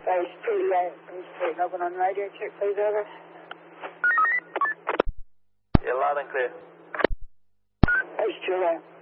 Base 2, Melbourne on radio check, please, over. Yeah, loud and clear. Base 2,